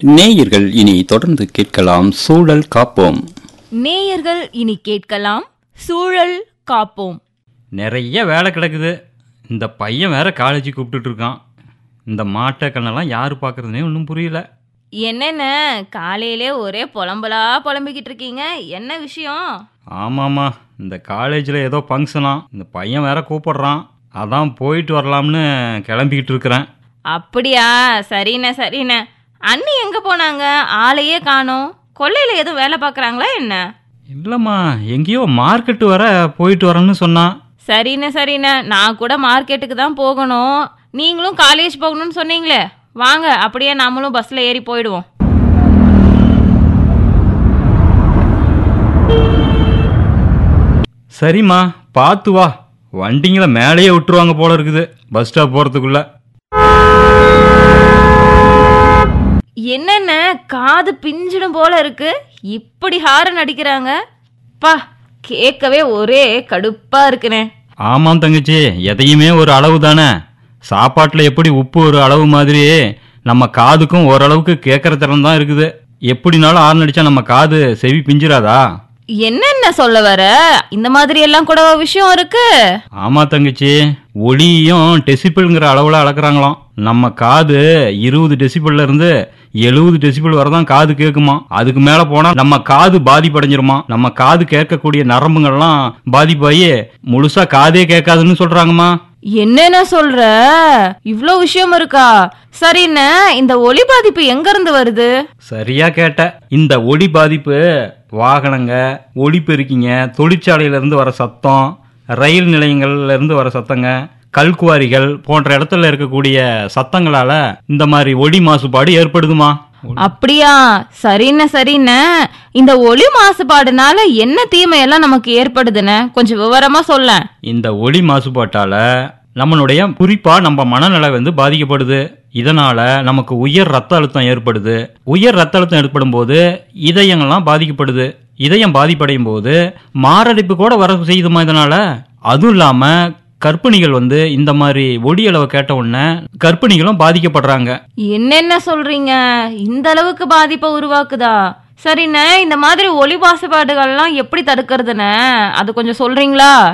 நேயர்கள் இனி தொடர்ந்து கேட்கலாம் சூழல் காப்போம். நேயர்கள் இனி கேட்கலாம் சூழல் காப்போம். நிறைய வேலை கிடக்குது. இந்த பையன் வேற காலேஜ் கூப்பிட்டுட்டு இருக்கான். இந்த மாட்டை கண்ணெல்லாம் யாரு பார்க்கறதுனே ஒன்றும் புரியல. என்னென்ன காலையிலே ஒரே புலம்பலா புலம்பிக்கிட்டு இருக்கீங்க, என்ன விஷயம்? ஆமாம்மா, இந்த காலேஜில் ஏதோ ஃபங்க்ஷனா, இந்த பையன் வேற கூப்பிடுறான். அதான் போயிட்டு வரலாம்னு கிளம்பிக்கிட்டு இருக்கிறேன். அப்படியா, சரிண்ணே. அண்ணி எங்க போனாங்க? ஆளையே காணோம். கொல்லையில எதுவும் வேலை பார்க்குறாங்களா என்ன? இல்லைம்மா, எங்கேயோ மார்க்கெட்டு வர போயிட்டு வரேன்னு சொன்னான். சரிண்ணே, நான் கூட மார்க்கெட்டுக்கு தான் போகணும். நீங்களும் காலேஜ் போகணும்னு சொன்னீங்களே, வாங்க அப்படியே நாமளும் பஸ்ல ஏறி போயிடுவோம். சரிம்மா, பார்த்து வா. வண்டிங்களை மேலேயே விட்டுருவாங்க போல இருக்குது பஸ் ஸ்டாப் போகிறதுக்குள்ள. என்னென்ன காது பிஞ்சிடும் போல இருக்கு, இப்படி ஹாரன் அடிக்கிறாங்க. பா, கேட்கவே ஒரே கடுப்பா இருக்குனே. ஆமாம் தங்கச்சி, எதையுமே ஒரு அளவு தானே. சாப்பாட்டில் எப்படி உப்பு ஒரு அளவு மாதிரி நம்ம காதுக்கும் ஓரளவுக்கு கேட்குற திறன் தான் இருக்குது. எப்படினாலும் ஹார்ன் அடிச்சா நம்ம காது செவி பிஞ்சிராதா? என்னென்ன சொல்ல வர? இந்த மாதிரி எல்லாம் கூட விஷயம் இருக்கு. ஆமா தங்கச்சி, ஒளியும் டெசிபிள்ங்கிற அளவுல அளக்குறாங்களாம். நம்ம காது 20 டெசிபிள்ல இருந்து 70 டெசிபிள் வரதான் காது கேட்குமா. அதுக்கு மேல போனா நம்ம காது பாதிப்படைஞ்சிருமா. நம்ம காது கேட்கக்கூடிய நரம்புகள்லாம் பாதிப்பாயி முழுசா காதே கேட்காதுன்னு சொல்றாங்கம்மா. என்னென்ன சொல்ற? இவ்ளோ விஷயம் இருக்கா? சரிண்ணே, இந்த ஒளி பாதிப்பு எங்க இருந்து வருது? சரியா கேட்ட. இந்த ஒளி பாதிப்பு வாகனங்க, ஒளிபெருக்கிங்க, தொழிற்சாலையில இருந்து வர சத்தம், ரயில் நிலையங்கள்ல இருந்து வர சத்தங்க, கல்குவாரிகள் போன்ற இடத்துல இருக்கக்கூடிய சத்தங்களால இந்த மாதிரி ஒளி மாசுபாடு ஏற்படுதுமா. அப்படியா? சரிண்ணே. இந்த ஒளி மாசுபாடுனால என்ன தீமையெல்லாம் நமக்கு ஏற்படுதுன்னு கொஞ்சம் விவரமா சொல்ல. இந்த ஒளி மாசுபாட்டால நம்மளுடைய குறிப்பா நம்ம மனநிலை பாதிக்கப்படுது. இதனால நமக்கு உயர் ரத்த அழுத்தம் ஏற்படுது. உயர் ரத்த அழுத்தம் ஏற்படும் போது இதயங்கள்லாம் பாதிக்கப்படுது. இதயம் பாதிப்படையும் போது மாரடைப்பு கூட வர செய்யுதுமா இதனால. அதுவும் இல்லாம கர்ப்பிணிகள் இந்த மாதிரி ஒளி அளவை கேட்ட உடனே கர்ப்பிணிகளும் பாதிக்கப்படுறாங்க. என்னென்ன சொல்றீங்க? இந்த அளவுக்கு பாதிப்பை உருவாக்குதா? சரிண்ணே, இந்த மாதிரி ஒளி மாசுபாடுகள்லாம் எப்படி தடுக்கிறதுன்னு அது கொஞ்சம் சொல்றீங்களா?